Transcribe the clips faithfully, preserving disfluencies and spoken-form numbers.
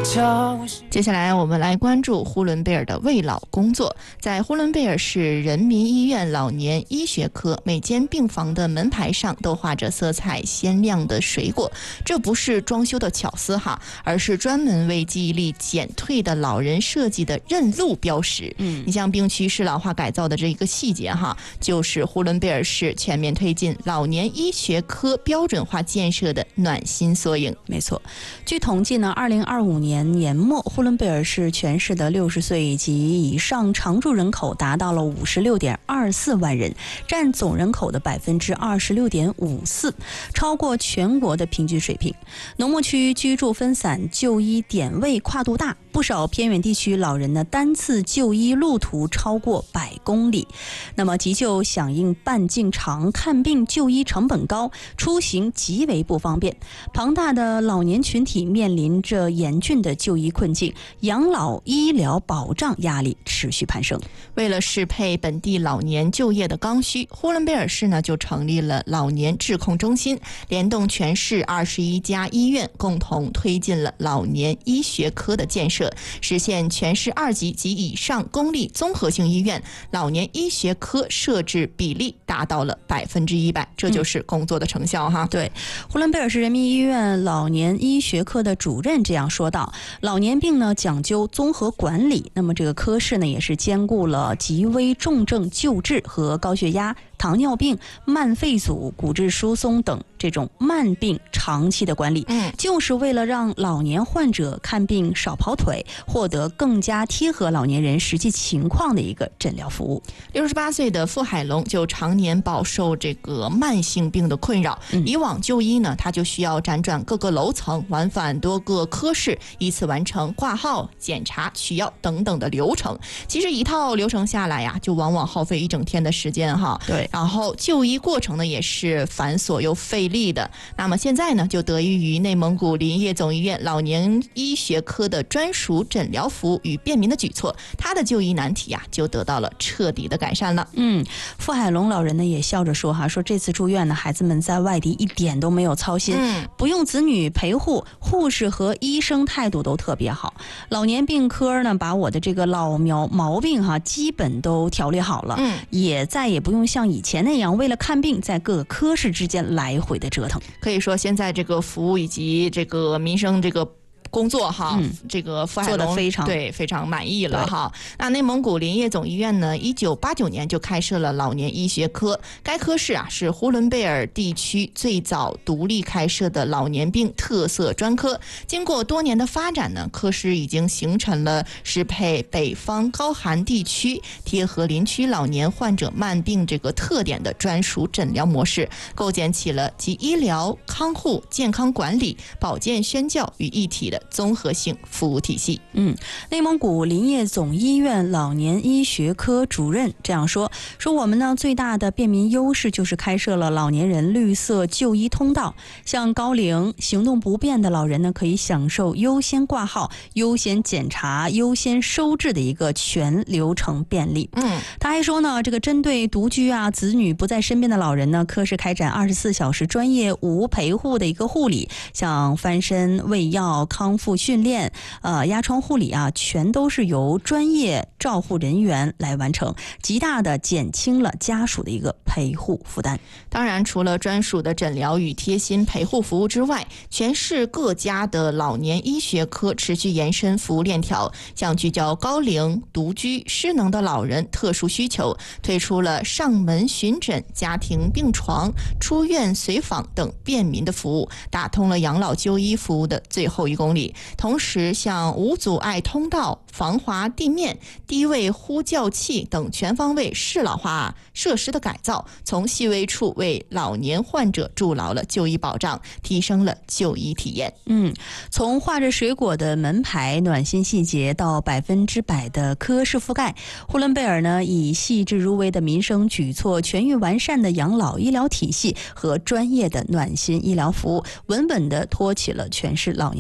接下来我们来关注呼伦贝尔的慰老工作。在呼伦贝尔市人民医院老年医学科，每间病房的门牌上都画着色彩鲜亮的水果，这不是装修的巧思哈，而是专门为记忆力减退的老人设计的认路标识。嗯，你像病区适老化改造的这一个细节哈，就是呼伦贝尔市全面推进老年医学科标准化建设的暖心缩影。 没错，据统计呢，二零二五年年末，呼伦贝尔市全市的六十岁及以上常住人口达到了五十六点二四万人，占总人口的百分之二十六点五四，超过全国的平均水平。农牧区居住分散，就医点位跨度大，不少偏远地区老人呢单次就医路途超过百公里，那么急救响应半径长，看病就医成本高，出行极为不方便。庞大的老年群体面临着严峻的就医困境，养老医疗保障压力持续攀升。 为了适配本地老年就业的刚需，呼伦贝尔市呢就成立了老年质控中心，联动全市二十一家医院，共同推进了老年医学科的建设，实现全市二级及以上公立综合性医院老年医学科设置比例达到了百分之一百，这就是工作的成效哈。 嗯、对，呼伦贝尔市人民医院老年医学科的主任这样说道：老年病呢讲究综合管理，那么这个科室呢也是兼顾了极危重症救治和高血压、糖尿病、慢肺阻、骨质疏松等这种慢病长期的管理，嗯，就是为了让老年患者看病少跑腿，获得更加贴合老年人实际情况的一个诊疗服务。 六十八岁的傅海龙就常年饱受这个慢性病的困扰，嗯、以往就医呢，他就需要辗转各个楼层，往返多个科室，依次完成挂号、检查、取药等等的流程。其实一套流程下来呀，就往往耗费一整天的时间哈。 对。 然后就医过程呢也是繁琐又费力的。那么现在呢，就得益于内蒙古林业总医院老年医学科的专属诊疗服务与便民的举措，他的就医难题啊就得到了彻底的改善了。 嗯，傅海龙老人呢也笑着说哈，说这次住院呢，孩子们在外地一点都没有操心，嗯，不用子女陪护，护士和医生态度都特别好。老年病科呢，把我的这个老苗毛病哈基本都调理好了，嗯，也再也不用像以前那样为了看病在各个科室之间来回的折腾。 可以说现在这个服务以及这个民生这个工作哈、嗯，这个傅海龙非常对非常满意了哈。那内蒙古林业总医院呢，一九八九年就开设了老年医学科，该科室啊是呼伦贝尔地区最早独立开设的老年病特色专科。经过多年的发展呢，科室已经形成了适配北方高寒地区、贴合林区老年患者慢病这个特点的专属诊疗模式，构建起了集医疗、看护、健康管理、保健宣教于一体的综合性服务体系。 嗯，内蒙古林业总医院老年医学科主任这样说：说我们呢最大的便民优势就是开设了老年人绿色就医通道，像高龄、行动不便的老人呢，可以享受优先挂号、优先检查、优先收治的一个全流程便利。嗯，他还说呢，这个针对独居啊、子女不在身边的老人呢，科室开展二十四小时专业无陪护的一个护理，像翻身、喂药、康复训练、呃压疮护理啊，全都是由专业照护人员来完成，极大的减轻了家属的一个陪护负担。 当然，除了专属的诊疗与贴心陪护服务之外，全市各家的老年医学科持续延伸服务链条，像聚焦高龄、独居、失能的老人特殊需求，推出了上门巡诊、家庭病床、出院随访等便民的服务，打通了养老就医服务的最后一公里。同时，像无阻碍通道、防滑地面、低位呼叫器等全方位适老化设施的改造，从细微处为老年患者筑牢了就医保障，提升了就医体验。 嗯，从画着水果的门牌暖心细节到百分之百的科室覆盖，呼伦贝尔呢以细致入微的民生举措、全域完善的养老医疗体系和专业的暖心医疗服务，稳稳地托起了全市老年群众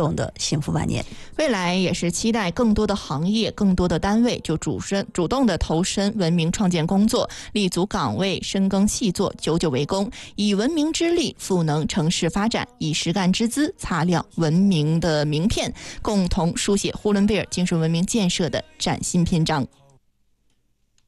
众的幸福晚年。 未来也是期待更多的行业、更多的单位就主身主动的投身文明创建工作，立足岗位，深耕细作，久久为功，以文明之力赋能城市发展，以实干之姿擦亮文明的名片，共同书写呼伦贝尔精神文明建设的崭新篇章。